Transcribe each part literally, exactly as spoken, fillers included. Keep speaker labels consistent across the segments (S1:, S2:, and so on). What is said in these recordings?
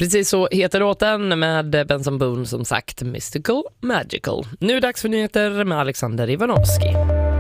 S1: Precis så heter låten med Benson Boone, som sagt, Mystical Magical. Nu är det dags för nyheter med Alexander Ivanovski.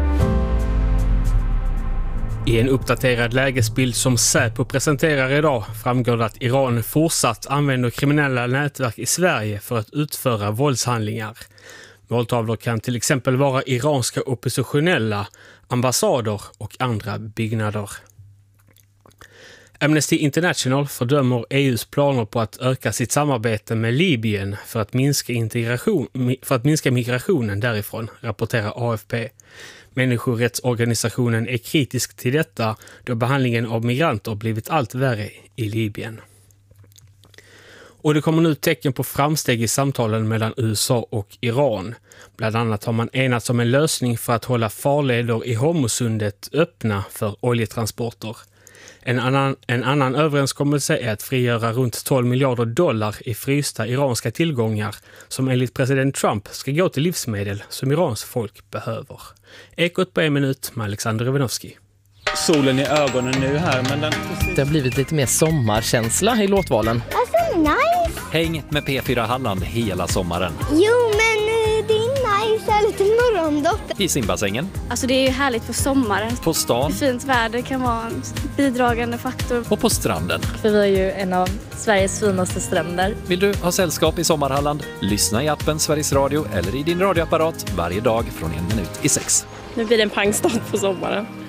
S2: I en uppdaterad lägesbild som Säpo presenterar idag framgår det att Iran fortsatt använder kriminella nätverk i Sverige för att utföra våldshandlingar. Måltavlor kan till exempel vara iranska oppositionella, ambassader och andra byggnader. Amnesty International fördömer E U:s planer på att öka sitt samarbete med Libyen för att minska, integration, för att minska migrationen därifrån, rapporterar A F P. Människorättsorganisationen är kritisk till detta då behandlingen av migranter blivit allt värre i Libyen. Och det kommer nu tecken på framsteg i samtalen mellan U S A och Iran. Bland annat har man enats om en lösning för att hålla farleder i Hormuzsundet öppna för oljetransporter. En annan, en annan överenskommelse är att frigöra runt tolv miljarder dollar i frysta iranska tillgångar som enligt president Trump ska gå till livsmedel som Irans folk behöver. Ekot på en minut med Alexander Ivanovski.
S3: Solen i ögonen nu här, men den...
S1: Det har blivit lite mer sommarkänsla i låtvalen.
S4: Alltså, nice!
S5: Häng med P fyra Halland hela sommaren.
S4: Jo, men det är nice. Här lite morgondopp.
S5: I simbassängen.
S6: Alltså det är ju härligt för sommaren.
S5: På stan.
S6: Fint väder kan vara en bidragande faktor.
S5: Och på stranden.
S7: För vi är ju en av Sveriges finaste stränder.
S5: Vill du ha sällskap i Sommarhalland? Lyssna i appen Sveriges Radio eller i din radioapparat varje dag från en minut i sex.
S7: Nu blir det en pangstart på sommaren.